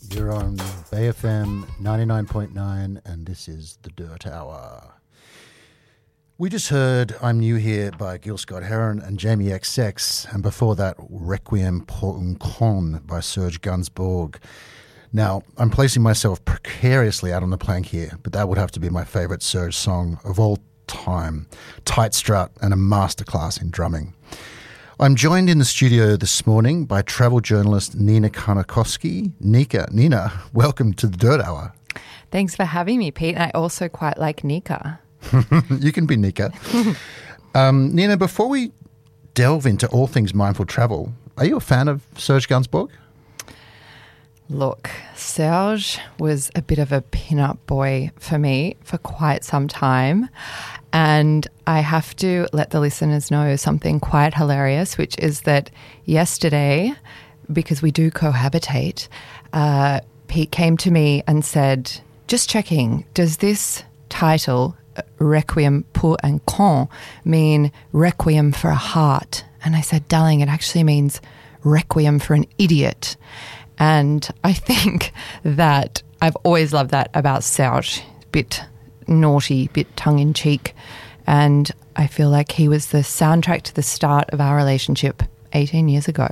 You're on Bay FM 99.9 and this is The Dirt Hour. We just heard I'm New Here by Gil Scott-Heron and Jamie XX, and before that Requiem pour un con by Serge Gainsbourg. Now, I'm placing myself precariously out on the plank here, but that would have to be my favourite Serge song of all time. Tight strut and a masterclass in drumming. I'm joined in the studio this morning by travel journalist Nina Karnakovsky. Nina, welcome to the Dirt Hour. Thanks for having me, Pete. I also quite like Nika. You can be Nika. Nina, before we delve into all things mindful travel, are you a fan of Serge Gainsbourg? Look, Serge was a bit of a pin-up boy for me for quite some time. And I have to let the listeners know something quite hilarious, which is that yesterday, because we do cohabitate, Pete came to me and said, just checking, does this title, Requiem pour un con, mean requiem for a heart? And I said, darling, it actually means requiem for an idiot. And I think that I've always loved that about Serge, bit naughty, bit tongue-in-cheek, and I feel like he was the soundtrack to the start of our relationship 18 years ago.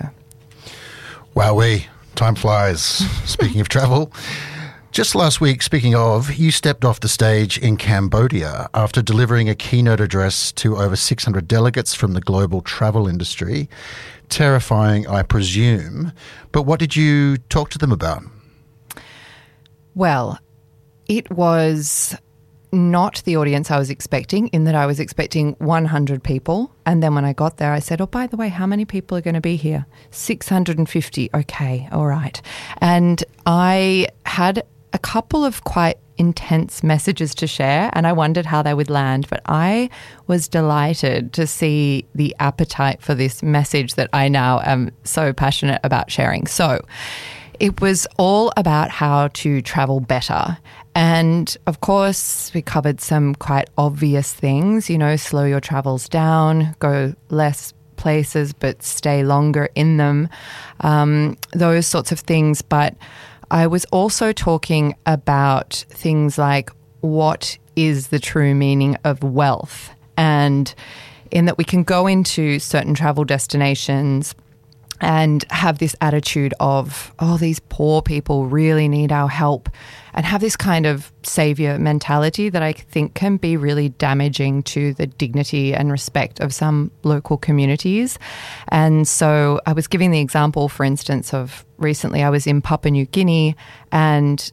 Wowee, time flies. Speaking of travel, just last week, speaking of, you stepped off the stage in Cambodia after delivering a keynote address to over 600 delegates from the global travel industry. Terrifying, I presume, but what did you talk to them about? Well, it was not the audience I was expecting, in that I was expecting 100 people. And then when I got there, I said, oh, by the way, how many people are going to be here? 650. Okay, all right. And I had a couple of quite intense messages to share, and I wondered how they would land. But I was delighted to see the appetite for this message that I now am so passionate about sharing. So it was all about how to travel better. And of course, we covered some quite obvious things, slow your travels down, go less places, but stay longer in them, those sorts of things. But I was also talking about things like what is the true meaning of wealth, and in that we can go into certain travel destinations and have this attitude of, oh, these poor people really need our help, and have this kind of savior mentality that I think can be really damaging to the dignity and respect of some local communities. And so I was giving the example, for instance, of recently I was in Papua New Guinea, and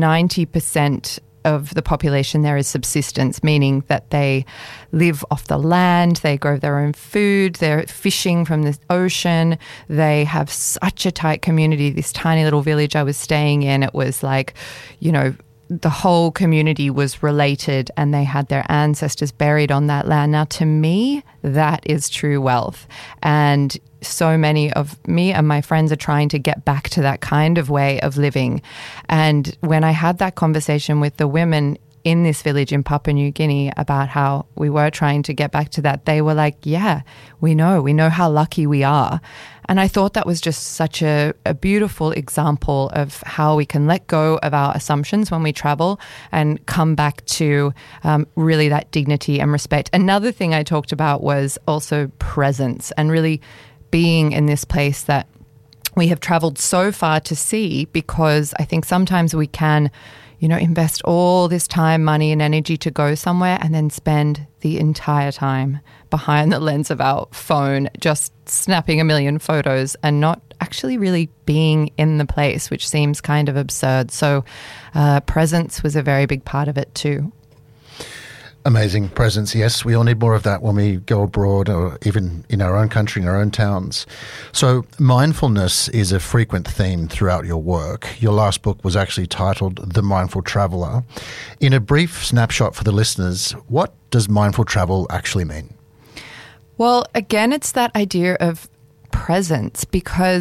90% of the population there is subsistence, meaning that they live off the land, they grow their own food, they're fishing from the ocean. They have such a tight community. This tiny little village I was staying in, it was like, the whole community was related and they had their ancestors buried on that land. Now, to me, that is true wealth. And so many of me and my friends are trying to get back to that kind of way of living. And when I had that conversation with the women in this village in Papua New Guinea about how we were trying to get back to that, they were like, yeah, we know how lucky we are. And I thought that was just such a beautiful example of how we can let go of our assumptions when we travel and come back to really that dignity and respect. Another thing I talked about was also presence, and really being in this place that we have traveled so far to see, because I think sometimes we can, invest all this time, money and energy to go somewhere and then spend the entire time behind the lens of our phone just snapping a million photos and not actually really being in the place, which seems kind of absurd. So presence was a very big part of it too. Amazing presence, yes. We all need more of that when we go abroad, or even in our own country, in our own towns. So mindfulness is a frequent theme throughout your work. Your last book was actually titled The Mindful Traveller. In a brief snapshot for the listeners, what does mindful travel actually mean? Well, again, it's that idea of presence, because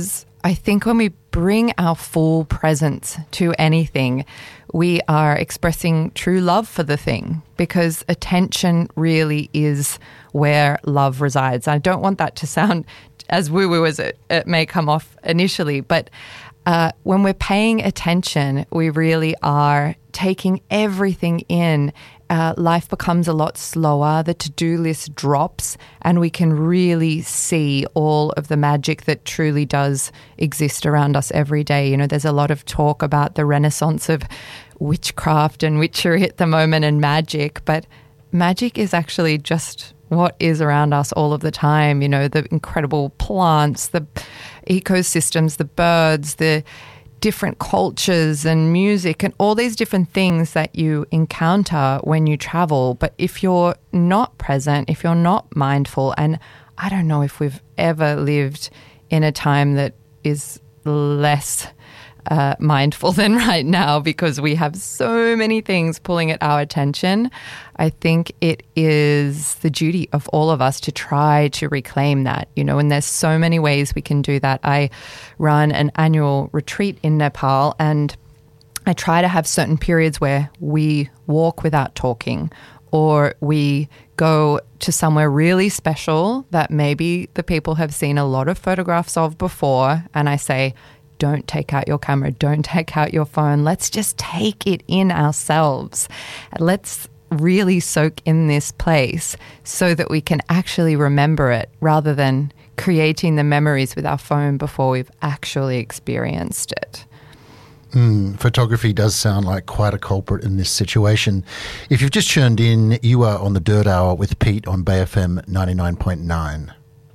I think when we bring our full presence to anything, we are expressing true love for the thing, because attention really is where love resides. I don't want that to sound as woo-woo as it may come off initially, but when we're paying attention, we really are taking everything in. Life becomes a lot slower, the to-do list drops, and we can really see all of the magic that truly does exist around us every day. You know, there's a lot of talk about the renaissance of witchcraft and witchery at the moment and magic, but magic is actually just what is around us all of the time. You know, the incredible plants, the ecosystems, the birds, the different cultures and music and all these different things that you encounter when you travel. But if you're not present, if you're not mindful, and I don't know if we've ever lived in a time that is less mindful than right now, because we have so many things pulling at our attention. I think it is the duty of all of us to try to reclaim that, you know, and there's so many ways we can do that. I run an annual retreat in Nepal, and I try to have certain periods where we walk without talking, or we go to somewhere really special that maybe the people have seen a lot of photographs of before, and I say, don't take out your camera, don't take out your phone. Let's just take it in ourselves. Let's really soak in this place so that we can actually remember it, rather than creating the memories with our phone before we've actually experienced it. Photography does sound like quite a culprit in this situation. If you've just tuned in, you are on the Dirt Hour with Pete on Bay FM 99.9.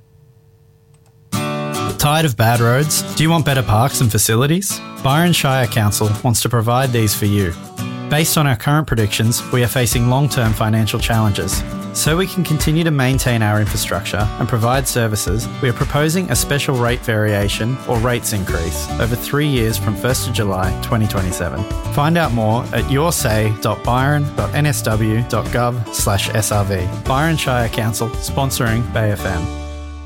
Tired of bad roads? Do you want better parks and facilities? Byron Shire Council wants to provide these for you. Based on our current predictions, we are facing long-term financial challenges. So we can continue to maintain our infrastructure and provide services, we are proposing a special rate variation or rates increase over 3 years from 1st of July 2027. Find out more at yoursay.byron.nsw.gov/SRV. Byron Shire Council, sponsoring Bay FM.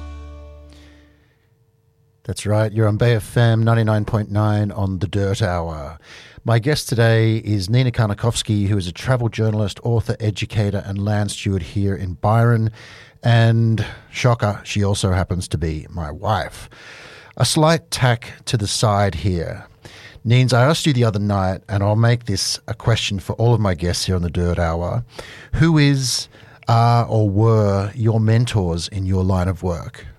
That's right, you're on Bay FM 99.9 on the Dirt Hour. My guest today is Nina Karnakovsky, who is a travel journalist, author, educator, and land steward here in Byron. And, shocker, she also happens to be my wife. A slight tack to the side here. Nins, I asked you the other night, and I'll make this a question for all of my guests here on the Dirt Hour. Who is, are, or were your mentors in your line of work?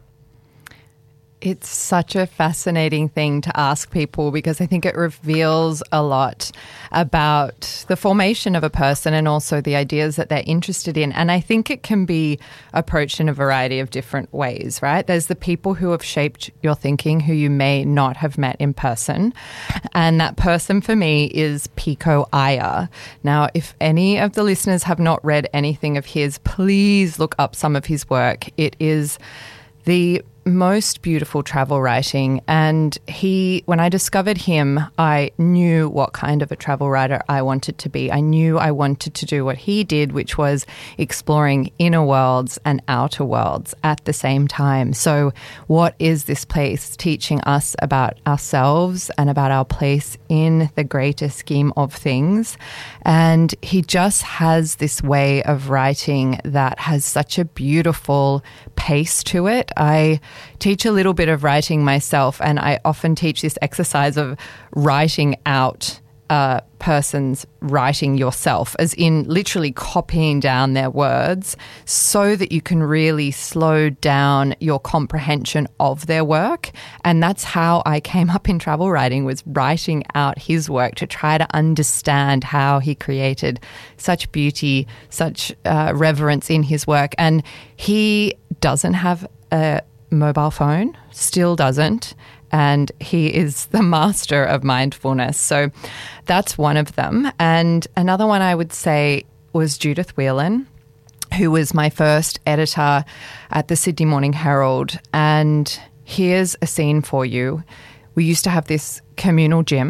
It's such a fascinating thing to ask people, because I think it reveals a lot about the formation of a person and also the ideas that they're interested in. And I think it can be approached in a variety of different ways, right? There's the people who have shaped your thinking who you may not have met in person. And that person for me is Pico Iyer. Now, if any of the listeners have not read anything of his, please look up some of his work. It is the most beautiful travel writing, and when I discovered him, I knew what kind of a travel writer I wanted to be. I knew I wanted to do what he did, which was exploring inner worlds and outer worlds at the same time. So what is this place teaching us about ourselves and about our place in the greater scheme of things? And he just has this way of writing that has such a beautiful pace to it. I teach a little bit of writing myself, and I often teach this exercise of writing out a person's writing yourself, as in literally copying down their words, so that you can really slow down your comprehension of their work. And that's how I came up in travel writing, was writing out his work to try to understand how he created such beauty, such reverence in his work. And he doesn't have a mobile phone, still doesn't, and he is the master of mindfulness. So that's one of them. And another one I would say was Judith Whelan, who was my first editor at the Sydney Morning Herald. And here's a scene for you. We used to have this communal gym,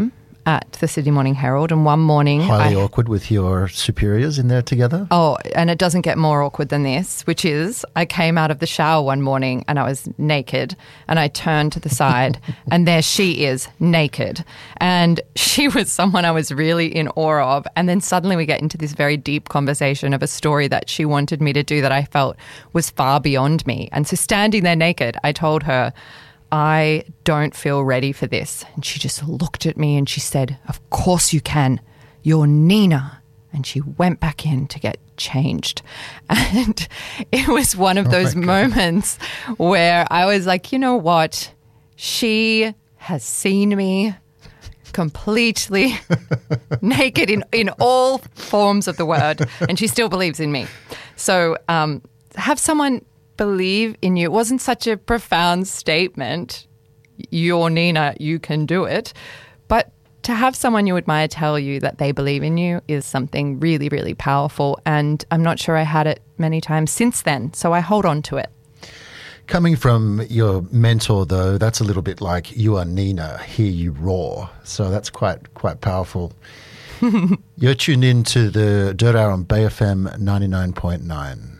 at the Sydney Morning Herald, and one morning... Highly awkward with your superiors in there together? Oh, and it doesn't get more awkward than this, which is I came out of the shower one morning and I was naked, and I turned to the side and there she is, naked. And she was someone I was really in awe of. And then suddenly we get into this very deep conversation of a story that she wanted me to do that I felt was far beyond me. And so standing there naked, I told her, I don't feel ready for this. And she just looked at me and she said, of course you can. You're Nina. And she went back in to get changed. And it was one of those moments where I was like, you know what? She has seen me completely naked in all forms of the word, and she still believes in me. So have someone believe in you. It wasn't such a profound statement, you're Nina, you can do it. But to have someone you admire tell you that they believe in you is something really, really powerful. And I'm not sure I had it many times since then. So I hold on to it. Coming from your mentor, though, that's a little bit like you are Nina, hear you roar. So that's quite powerful. You're tuned in to the Dirt Hour on Bay FM 99.9.